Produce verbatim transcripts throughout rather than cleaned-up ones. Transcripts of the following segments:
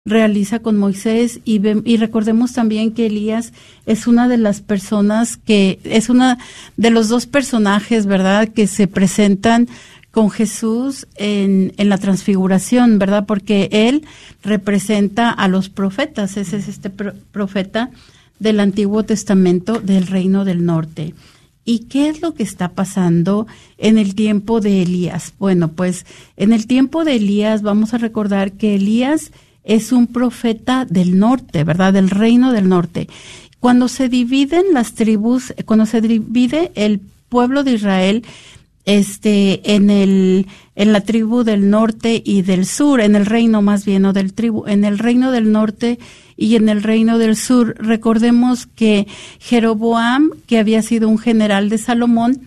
realiza con Moisés, y, ve, y recordemos también que Elías es una de las personas que, es una de los dos personajes, ¿verdad?, que se presentan con Jesús en, en la transfiguración, ¿verdad?, porque él representa a los profetas. Ese es este pro, profeta del Antiguo Testamento del Reino del Norte. ¿Y qué es lo que está pasando en el tiempo de Elías? Bueno, pues en el tiempo de Elías vamos a recordar que Elías es un profeta del norte, ¿verdad?, del Reino del Norte. Cuando se dividen las tribus, cuando se divide el pueblo de Israel, este, en el, en la tribu del norte y del sur, en el reino más bien, o del tribu, en el reino del norte y en el reino del sur, recordemos que Jeroboam, que había sido un general de Salomón,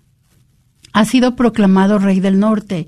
ha sido proclamado rey del norte.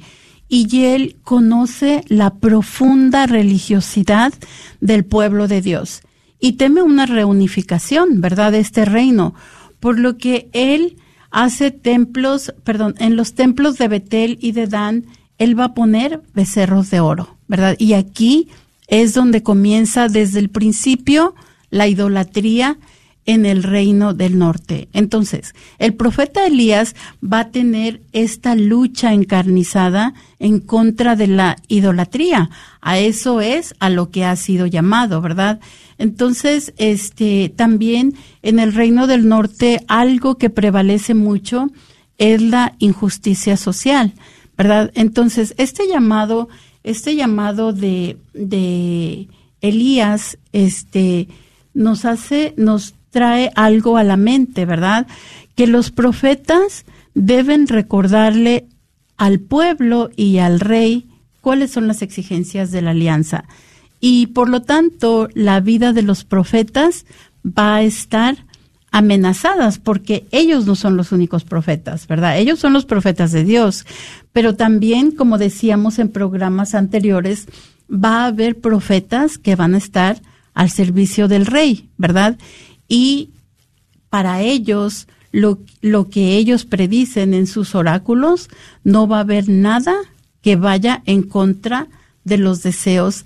Y él conoce la profunda religiosidad del pueblo de Dios y teme una reunificación, ¿verdad?, de este reino, por lo que él hace templos, perdón, en los templos de Betel y de Dan, él va a poner becerros de oro, ¿verdad? Y aquí es donde comienza desde el principio la idolatría en el reino del norte. Entonces, el profeta Elías va a tener esta lucha encarnizada en contra de la idolatría. A eso es a lo que ha sido llamado, ¿verdad? Entonces, este, también en el reino del norte algo que prevalece mucho es la injusticia social, ¿verdad? Entonces, este llamado, este llamado de, de Elías, este, nos hace, nos trae algo a la mente, ¿verdad? Que los profetas deben recordarle al pueblo y al rey cuáles son las exigencias de la alianza. Y por lo tanto, la vida de los profetas va a estar amenazadas porque ellos no son los únicos profetas, ¿verdad? Ellos son los profetas de Dios, pero también, como decíamos en programas anteriores, va a haber profetas que van a estar al servicio del rey, ¿verdad? Y para ellos, lo, lo que ellos predicen en sus oráculos, no va a haber nada que vaya en contra de los deseos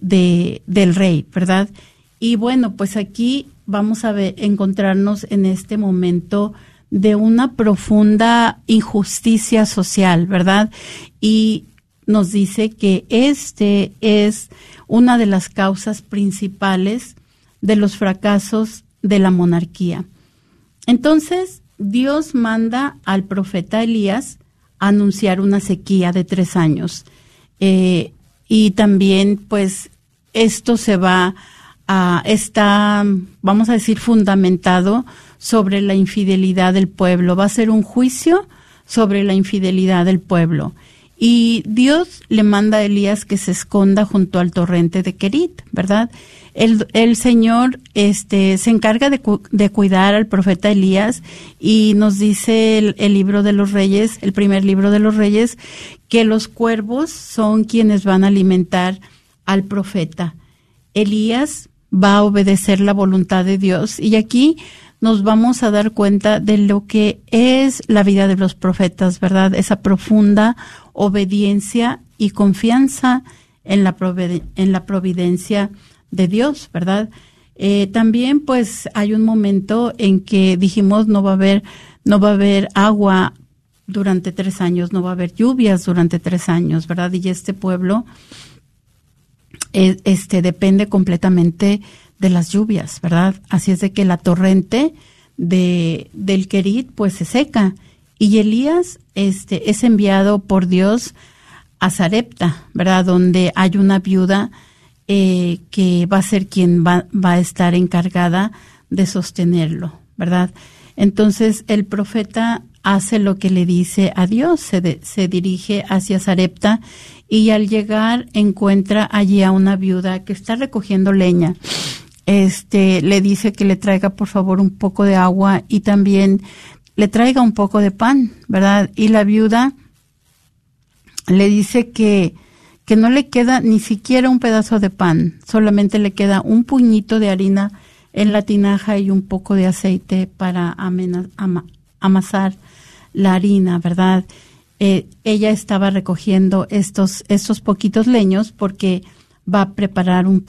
de, del rey, ¿verdad? Y bueno, pues aquí vamos a ver, encontrarnos en este momento de una profunda injusticia social, ¿verdad? Y nos dice que este es una de las causas principales de los fracasos de la monarquía. Entonces, Dios manda al profeta Elías a anunciar una sequía de tres años. Eh, y también, pues, esto se va a, está, vamos a decir, fundamentado sobre la infidelidad del pueblo. Va a ser un juicio sobre la infidelidad del pueblo. Y Dios le manda a Elías que se esconda junto al torrente de Querit, ¿verdad? El, el Señor este, se encarga de, cu- de cuidar al profeta Elías, y nos dice el, el libro de los Reyes, el primer libro de los Reyes, que los cuervos son quienes van a alimentar al profeta. Elías va a obedecer la voluntad de Dios, y aquí nos vamos a dar cuenta de lo que es la vida de los profetas, ¿verdad? Esa profunda obediencia y confianza en la, providen- en la providencia de Dios, ¿verdad? Eh, también, pues, hay un momento en que dijimos no va a haber, no va a haber agua durante tres años, no va a haber lluvias durante tres años, ¿verdad? Y este pueblo, eh, este, depende completamente de las lluvias, ¿verdad? Así es de que la torrente de, del Querit, pues, se seca. Y Elías, este, es enviado por Dios a Sarepta, ¿verdad? Donde hay una viuda Eh, que va a ser quien va, va a estar encargada de sostenerlo, ¿verdad? Entonces el profeta hace lo que le dice a Dios, se, de, se dirige hacia Sarepta, y al llegar encuentra allí a una viuda que está recogiendo leña. Este, le dice que le traiga por favor un poco de agua y también le traiga un poco de pan, ¿verdad? Y la viuda le dice que que no le queda ni siquiera un pedazo de pan, solamente le queda un puñito de harina en la tinaja y un poco de aceite para amena, ama, amasar la harina, ¿verdad? Eh, ella estaba recogiendo estos, estos poquitos leños porque va a preparar un